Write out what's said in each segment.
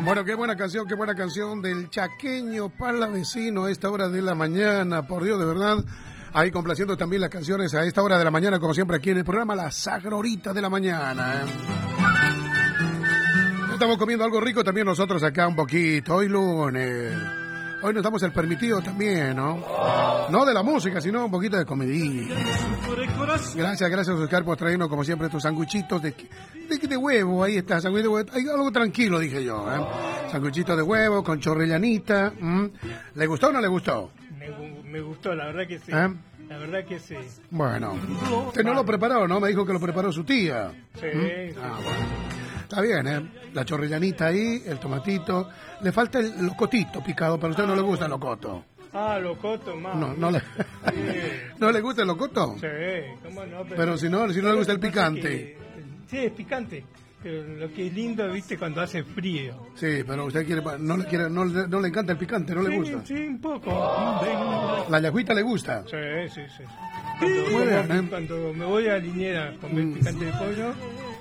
Bueno, qué buena canción del chaqueño palavecino a esta hora de la mañana, por Dios, de verdad. Ahí complaciendo también las canciones a esta hora de la mañana, como siempre aquí en el programa La Sagrorita de la Mañana. Estamos comiendo algo rico también nosotros acá un poquito, hoy lunes. Hoy nos damos el permitido también, ¿no? No de la música, sino un poquito de comidilla. Gracias, Oscar, por traernos, como siempre, estos sanguichitos de huevo. Ahí está, sanguichito de huevo. Hay algo tranquilo, dije yo, ¿eh? Sanguichito de huevo con chorrellanita. ¿Le gustó o no le gustó? Me gustó, la verdad que sí. ¿Eh? La verdad que sí. Bueno, usted no lo preparó, ¿no? Me dijo que lo preparó su tía. Sí, sí. Ah, bueno. Está bien, ¿eh? La chorrellanita ahí, el tomatito. Le falta el locotito picado, pero a usted no le gusta el locoto. Ah, locoto, más. No le... ¿No le gusta el locoto? Sí, cómo no. Pero si no le gusta el picante. Sí, es picante. Pero lo que es lindo, viste, cuando hace frío. Sí, pero usted no le encanta el picante, ¿no le gusta? Sí, un poco. ¿La yagüita le gusta? Sí. Muy bien, Cuando me voy a Liniera a comer picante de pollo,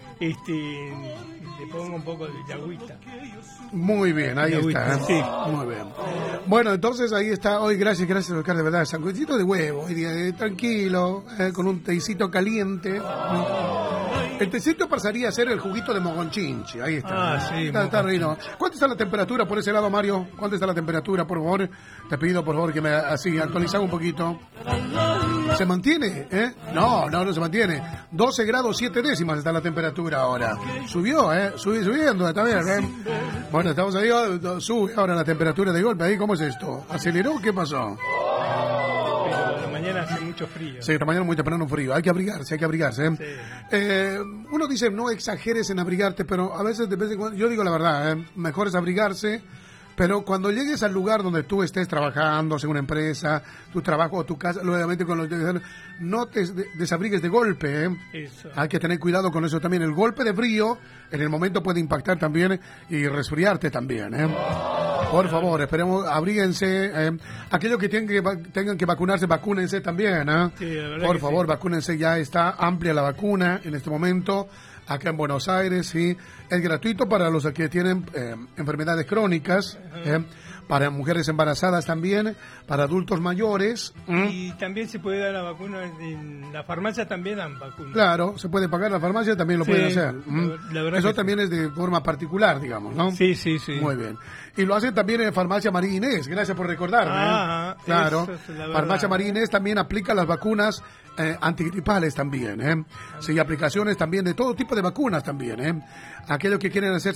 le pongo un poco de yagüita. Muy bien, ahí está. ¿Eh? Sí. Muy bien. Bueno, entonces ahí está. Hoy, gracias, Oscar, de verdad. Sanguichito de huevo, hoy día, tranquilo, con un tecito caliente. El tecito pasaría a ser el juguito de mogonchinchi. Ahí está. Ah, sí. Está rico. ¿Cuánto está la temperatura por ese lado, Mario? ¿Cuánto está la temperatura, por favor? Te pido, por favor, que me así actualizamos un poquito. ¿Se mantiene? No se mantiene. 12 grados 7 décimas está la temperatura ahora. Subió, subiendo, está bien, Bueno, estamos ahí, sube ahora la temperatura de golpe. Ahí, ¿cómo es esto? ¿Aceleró? ¿Qué pasó? Pero la mañana hace mucho frío. Sí, la mañana muy temprano frío. Hay que abrigarse. Sí. Uno dice, no exageres en abrigarte, pero a veces, de vez en cuando, yo digo la verdad, mejor es abrigarse. Pero cuando llegues al lugar donde tú estés trabajando, sea una empresa, tu trabajo o tu casa, obviamente con los no te desabrigues de golpe, ¿eh? Eso. Hay que tener cuidado con eso también. El golpe de frío en el momento puede impactar también y resfriarte también, ¿eh? Por favor, esperemos, abríguense. Aquellos que tengan que vacunarse, vacúnense también, ¿eh? Sí, la verdad por que favor, sí. Vacúnense, ya está amplia la vacuna en este momento. Acá en Buenos Aires, sí, es gratuito para los que tienen enfermedades crónicas, para mujeres embarazadas también, para adultos mayores. Y también se puede dar la vacuna en la farmacia, también dan vacunas. Claro, se puede pagar en la farmacia, también lo Sí, pueden hacer. la verdad Eso que también es de forma particular, digamos, ¿no? Sí. Muy bien. Y lo hacen también en Farmacia María Inés, gracias por recordarme. Claro, eso es la verdad. Farmacia María Inés también aplica las vacunas antigripales también, sí, aplicaciones también de todo tipo de vacunas también, aquellos que quieren hacer